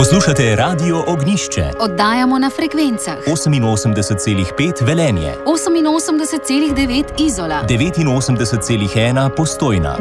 Poslušate Radio Ognjišče. Oddajamo na frekvencah 88,5 Velenje, 88,9 Izola, 89,1 Postojna,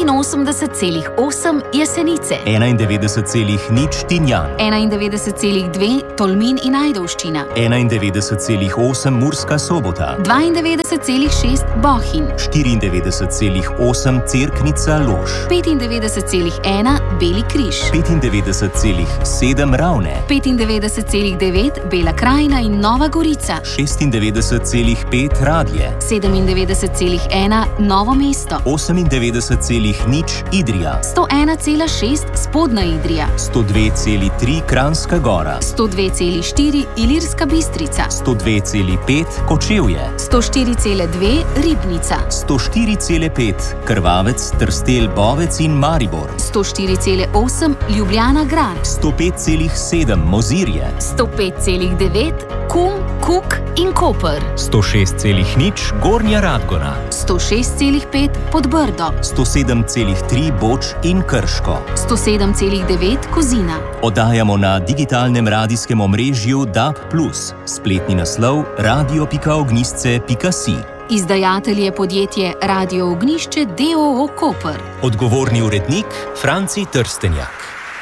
89,8 Jesenice, 91,0 Tinjan, 91,2 Tolmin in Ajdovščina, 91,8 Murska Sobota, 92,6 Bohinj, 94,8 Cerknica Lož, 95,1 Beli križ, 95,7 Ravne, 95,9 Bela krajina in Nova Gorica, 96,5 Radlje, 97,1 Novo mesto, 98,0 Idrija, 101,6 Spodnja Idrija, 102,3 Kranjska Gora, 102,4 Ilirska Bistrica, 102,5 Kočevje, 104,2 Ribnica, 104,5 Krvavec, Trstelj, Bovec in Maribor, 104,8 Ljubljana grad, 105,7 Mozirje, 105,9 Kum, Kuk in Koper, 106,0 Gornja Radgona, 106,5 Podbrdo, 107,3 Boč in Krško, 107,9 Kozina. Oddajamo na digitalnem radijskem omrežju DAB+, spletni naslov radio.ognjišče.si. Izdajatelj je podjetje Radio Ognjišče d.o.o. Koper. Odgovorni urednik Franci Trstenjak.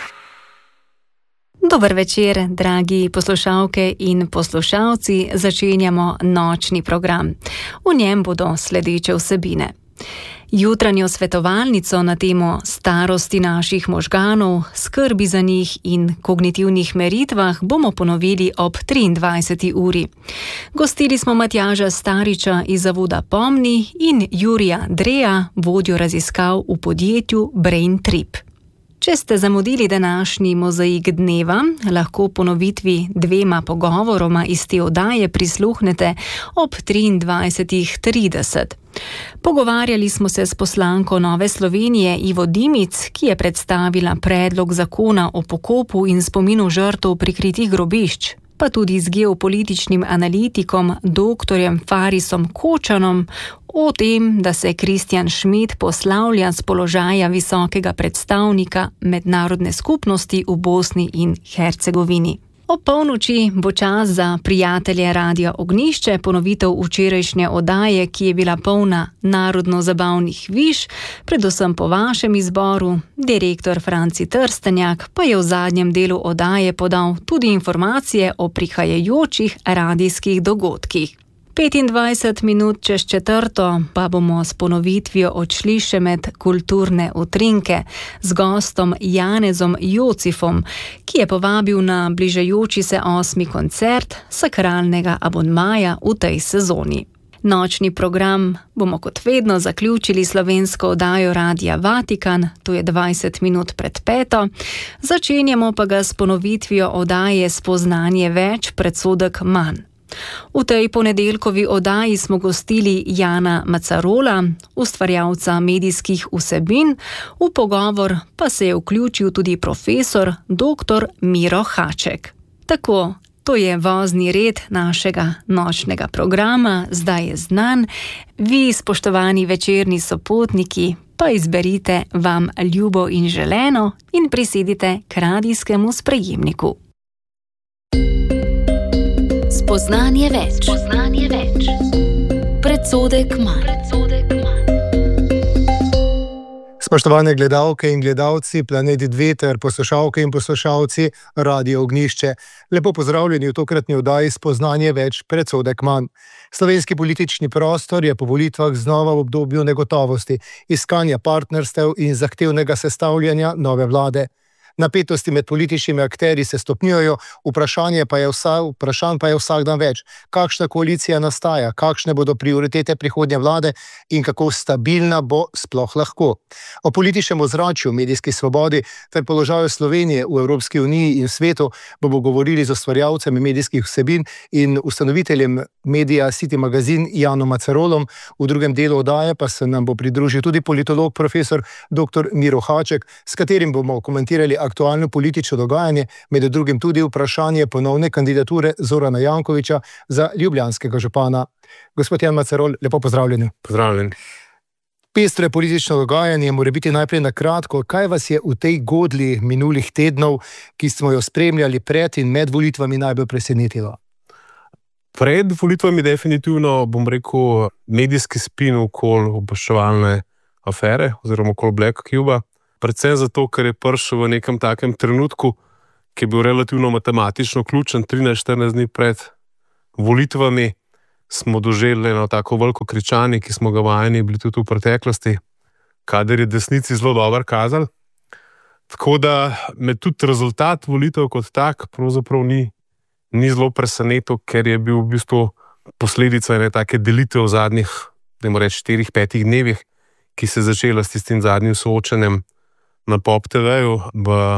Dober večer, dragi poslušalke in poslušalci, začenjamo nočni program. V njem bodo sledeče vsebine. Jutranjo svetovalnico na temo starosti naših možganov, skrbi za njih in kognitivnih meritvah bomo ponovili ob 23. uri. Gostili smo Matjaža Stariča iz zavoda Pomni in Jurija Dreja, vodjo raziskav v podjetju Braintrip. Če ste zamudili današnji mozaik dneva, lahko ponovitvi dvema pogovoroma iz te oddaje prisluhnete ob 23:30. Pogovarjali smo se s poslanko Nove Slovenije Ivo Dimic, ki je predstavila predlog zakona o pokopu in spominu žrtev prikritih grobišč, pa tudi z geopolitičnim analitikom dr. Farisom Kočanom o tem, da se Kristjan Schmidt poslavlja z položaja visokega predstavnika mednarodne skupnosti v Bosni in Hercegovini. Ob polnoči bo čas za prijatelje Radia Ognjišče, ponovitev včerajšnje oddaje, ki je bila polna narodno-zabavnih viž, predvsem po vašem izboru. Direktor Franci Trstenjak pa je v zadnjem delu oddaje podal tudi informacije o prihajajočih radijskih dogodkih. 25 minut čez 4 pa bomo s ponovitvijo odšli še med kulturne utrinke z gostom Janezom Jocifom, ki je povabil na bližajoči se 8. koncert sakralnega abonmaja v tej sezoni. Nočni program bomo kot vedno zaključili slovensko oddajo Radia Vatikan, to je 20 minut pred 5. Začenjamo pa ga s ponovitvijo oddaje Spoznanje več, predsodek manj. V tej ponedeljkovi oddaji smo gostili Jana Macarola, ustvarjalca medijskih vsebin, v pogovor pa se je vključil tudi profesor dr. Miro Haček. Tako, to je vozni red našega nočnega programa, zdaj je znan. Vi, spoštovani večerni sopotniki, pa izberite vam ljubo in želeno in prisedite k radijskemu sprejemniku. Spoznanje več. Predsodek manj. Spoštovane gledalke in gledalci Planet 2 ter poslušalke in poslušalci Radio Ognjišče, lepo pozdravljeni v tokratni oddaji Spoznanje več, predsodek manj. Slovenski politični prostor je po volitvah znova v obdobju negotovosti, iskanja partnerstev in zahtevnega sestavljanja nove vlade. Napetosti med političnimi akterji se stopnjujejo, vprašanj pa je vsak dan več. Kakšna koalicija nastaja, kakšne bodo prioritete prihodnje vlade in kako stabilna bo sploh lahko. O političnem ozračju, medijski svobodi ter položaju Slovenije v Evropski uniji in svetu bomo govorili z ustvarjalcem medijskih vsebin in ustanoviteljem medija City Magazine Janom Macarolom. V drugem delu oddaje pa se nam bo pridružil tudi politolog profesor dr. Miro Haček, s katerim bomo komentirali aktualno politično dogajanje, med drugim tudi vprašanje ponovne kandidature Zorana Jankovića za ljubljanskega župana. Gospod Jan Macarol, lepo pozdravljeni. Pozdravljen. Pestre politično dogajanje, mora biti najprej na kratko, kaj vas je v tej godli minulih tednov, ki smo jo spremljali pred in med volitvami, najbolj presenetilo? Pred volitvami definitivno, bom rekel, medijski spin okoli obveščevalne afere oziroma okoli Black Cuba. Predvsem zato, ker je prišel v nekem takem trenutku, ki je bil relativno matematično ključen, 13-14 dni pred volitvami, smo doživeli eno tako veliko kričanje, ki smo ga vajeni bili tudi v preteklosti, kadar je desnici zelo dobro kazali. Tako da me tudi rezultat volitev kot tak pravzaprav ni zelo presenetil, ker je bil v bistvu posledica ene take delitve v zadnjih, dajmo reči, 4-5 dnevih, ki se je začela s tistim zadnjim soočenjem na Pop TV-ju v